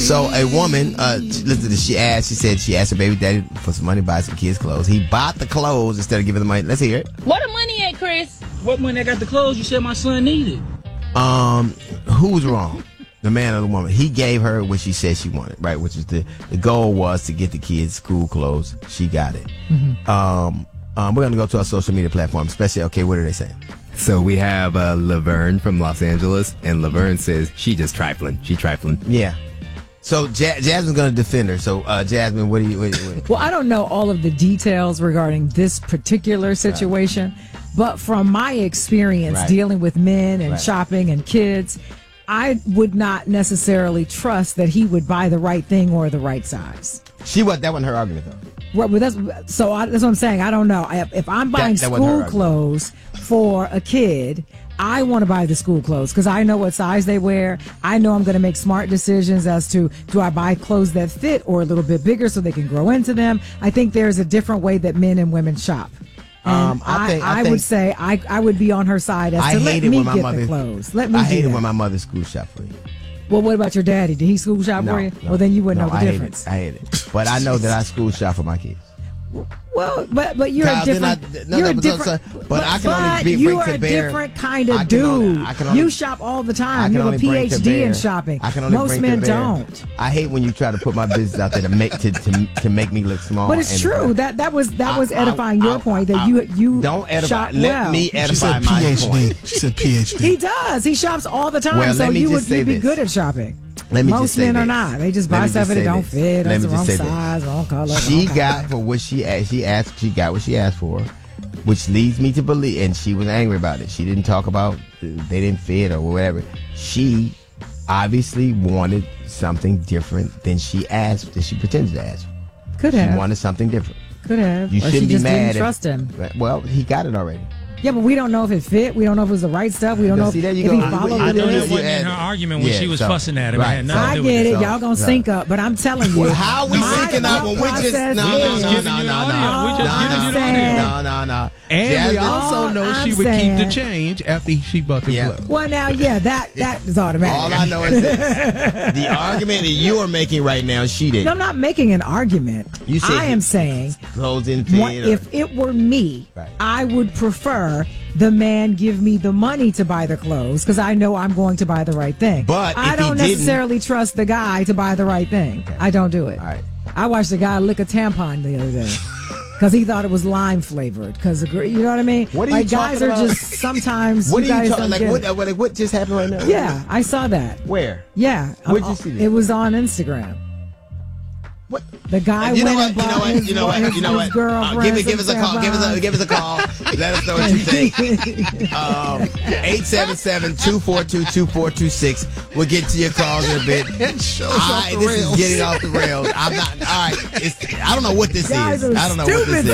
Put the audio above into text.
So a woman, listen to this, she asked her baby daddy for some money to buy some kids' clothes. He bought the clothes instead of giving the money. Let's hear it. Where the money at, Chris? What money I got the clothes you said my son needed? Who was wrong? The man or the woman? He gave her what she said she wanted, right? Which is the goal was to get the kids school clothes. She got it. We're going to go to our social media platform, especially, okay, what are they saying? So we have Laverne from Los Angeles, and Laverne says she just trifling. She trifling. Yeah. So Jasmine's going to defend her. So Jasmine, what do you? Well, I don't know all of the details regarding this particular situation, but from my experience dealing with men and shopping and kids, I would not necessarily trust that he would buy the right thing or the right size. That wasn't her argument, though. Well, that's what I'm saying. I don't know. If I'm buying school clothes for a kid, I want to buy the school clothes because I know what size they wear. I know I'm going to make smart decisions as to do I buy clothes that fit or a little bit bigger so they can grow into them. I think there's a different way that men and women shop. And I would say I would be on her side as to let me get the clothes. Let me. I hate it when my mother school shop for you. Well, what about your daddy? Did he school shop for you? No, well, then you wouldn't know the difference. I hate it. But I know that I school shop for my kids. Well, but you're a different. But I can only bring to bear. You're a different kind of dude. You shop all the time. You have a PhD in shopping. Most men don't. I hate when you try to put my business out there to make me look small. But it's true. That was edifying your point that you don't edify. Shop Let me edify my point. She said PhD. He does. He shops all the time. So you would be good at shopping. Most men are not. They just buy stuff that don't fit. That's the wrong size, wrong color. She got for what she asked. She got what she asked for, which leads me to believe. And she was angry about it. She didn't talk about they didn't fit or whatever. She obviously wanted something different than she asked. That she pretended to ask. Could have. She wanted something different. Could have. You shouldn't be mad. Didn't trust him. Well, he got it already. Yeah, but we don't know if it fit. We don't know if it was the right stuff. We don't know if he followed I it. know that wasn't in her argument when she was fussing at him. Right. I get it. Y'all gonna sync up, but I'm telling you. Well, how are we syncing up when we just No. And we also know she would keep the change after she bought the clothes. Well, now, that is automatic. All I know is this. The argument that you are making right now, she did. No, I'm not making an argument. I am saying, clothes in if it were me, I would prefer the man give me the money to buy the clothes because I know I'm going to buy the right thing. But I don't necessarily trust the guy to buy the right thing. Okay. I don't do it. All right. I watched a guy lick a tampon the other day. Because he thought it was lime flavored. Because you know what I mean? What are you guys talking are about? just sometimes. What you are you guys talking like? What just happened right now? Yeah, I saw that. Where? Yeah, where'd you see that? It was on Instagram. What? The guy went and bought his girlfriend. Give us a call. Give us a call. Let us know what you think. 877-242-2426. We'll get to your calls in a bit. This is getting off the rails. I'm not. All right. I don't know what this is. I don't know what this is.